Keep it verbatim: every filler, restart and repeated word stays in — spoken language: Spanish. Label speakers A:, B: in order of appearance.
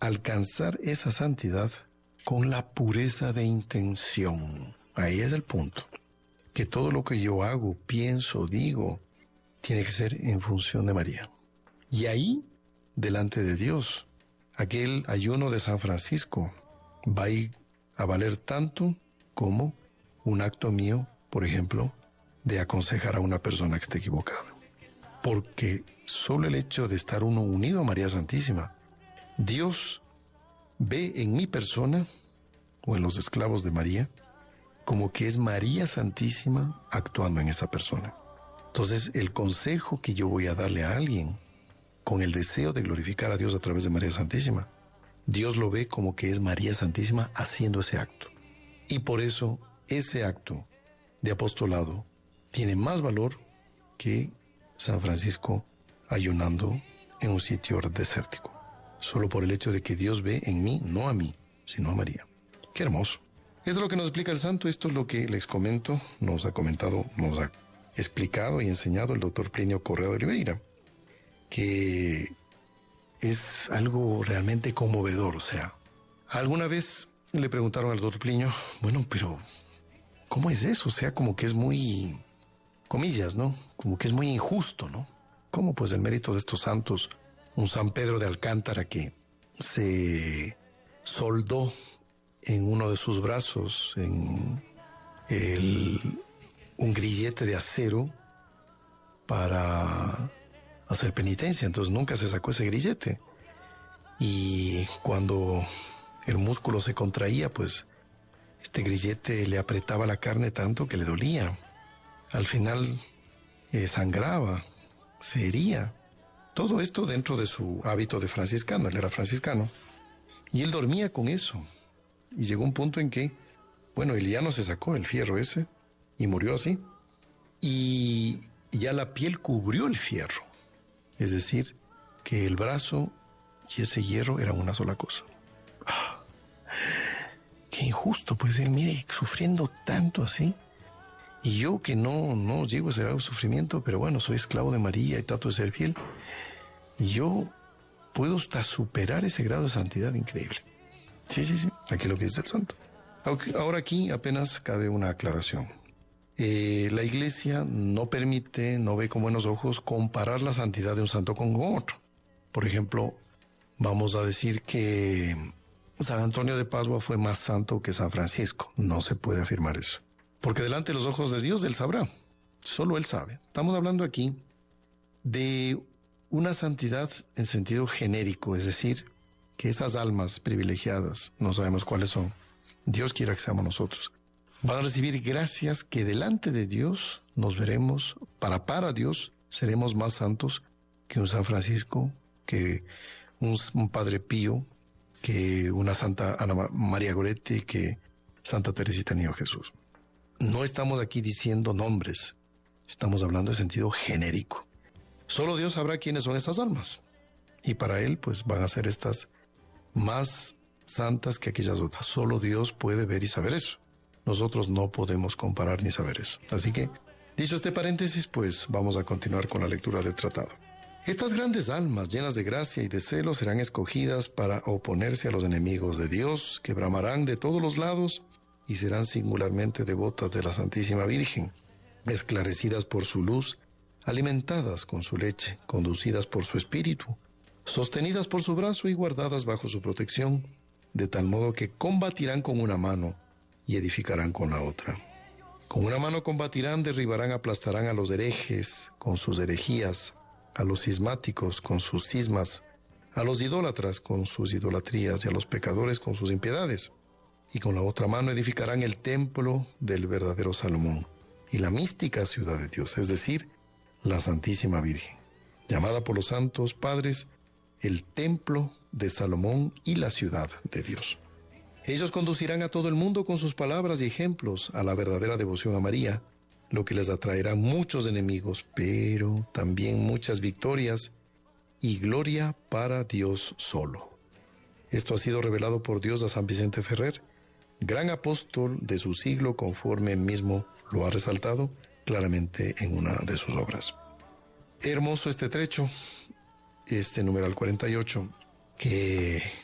A: alcanzar esa santidad con la pureza de intención. Ahí es el punto. Que todo lo que yo hago, pienso, digo, tiene que ser en función de María. Y ahí, delante de Dios, aquel ayuno de San Francisco va a ir a valer tanto como un acto mío, por ejemplo, de aconsejar a una persona que esté equivocada. Porque solo el hecho de estar uno unido a María Santísima, Dios ve en mi persona, o en los esclavos de María, como que es María Santísima actuando en esa persona. Entonces, el consejo que yo voy a darle a alguien, con el deseo de glorificar a Dios a través de María Santísima, Dios lo ve como que es María Santísima haciendo ese acto. Y por eso, ese acto de apostolado tiene más valor que San Francisco ayunando en un sitio desértico. Solo por el hecho de que Dios ve en mí, no a mí, sino a María. ¡Qué hermoso! Esto es lo que nos explica el santo, esto es lo que les comento, nos ha comentado, nos ha explicado y enseñado el doctor Plinio Correa de Oliveira, que es algo realmente conmovedor. O sea, alguna vez le preguntaron al doctor Plinio, bueno, pero ¿cómo es eso? O sea, como que es muy, comillas, ¿no? Como que es muy injusto, ¿no? ¿Cómo pues el mérito de estos santos, un San Pedro de Alcántara que se soldó en uno de sus brazos, en el, un grillete de acero para hacer penitencia, entonces nunca se sacó ese grillete, y cuando el músculo se contraía, pues este grillete le apretaba la carne tanto que le dolía, al final eh, sangraba, se hería, todo esto dentro de su hábito de franciscano, él era franciscano, y él dormía con eso. Y llegó un punto en que, bueno, él ya no se sacó el fierro ese y murió así. Y ya la piel cubrió el fierro. Es decir, que el brazo y ese hierro eran una sola cosa. ¡Ah! ¡Qué injusto! Pues él, mire, sufriendo tanto así. Y yo que no, no llego a ese grado de sufrimiento, pero bueno, soy esclavo de María y trato de ser fiel. Y yo puedo hasta superar ese grado de santidad increíble. Sí, sí, sí, aquí lo que dice el santo. Ahora aquí apenas cabe una aclaración. Eh, la Iglesia no permite, no ve con buenos ojos comparar la santidad de un santo con otro. Por ejemplo, vamos a decir que San Antonio de Padua fue más santo que San Francisco. No se puede afirmar eso. Porque delante de los ojos de Dios, Él sabrá. Solo Él sabe. Estamos hablando aquí de una santidad en sentido genérico, es decir, que esas almas privilegiadas, no sabemos cuáles son, Dios quiera que seamos nosotros, van a recibir gracias que delante de Dios nos veremos, para para Dios seremos más santos que un San Francisco, que un, un Padre Pío, que una Santa Ana María Goretti, que Santa Teresita Niño Jesús. No estamos aquí diciendo nombres, estamos hablando en sentido genérico. Solo Dios sabrá quiénes son esas almas, y para Él pues van a ser estas más santas que aquellas otras. Solo Dios puede ver y saber eso. Nosotros no podemos comparar ni saber eso. Así que, dicho este paréntesis, pues vamos a continuar con la lectura del tratado. Estas grandes almas llenas de gracia y de celo serán escogidas para oponerse a los enemigos de Dios, que bramarán de todos los lados y serán singularmente devotas de la Santísima Virgen, esclarecidas por su luz, alimentadas con su leche, conducidas por su espíritu, sostenidas por su brazo y guardadas bajo su protección, de tal modo que combatirán con una mano y edificarán con la otra. Con una mano combatirán, derribarán, aplastarán a los herejes con sus herejías, a los cismáticos con sus cismas, a los idólatras con sus idolatrías y a los pecadores con sus impiedades. Y con la otra mano edificarán el templo del verdadero Salomón y la mística ciudad de Dios, es decir, la Santísima Virgen, llamada por los santos padres el templo de Salomón y la ciudad de Dios. Ellos conducirán a todo el mundo con sus palabras y ejemplos a la verdadera devoción a María, lo que les atraerá muchos enemigos, pero también muchas victorias y gloria para Dios solo. Esto ha sido revelado por Dios a San Vicente Ferrer, gran apóstol de su siglo, conforme él mismo lo ha resaltado claramente en una de sus obras. Hermoso este trecho, este numeral cuarenta y ocho, que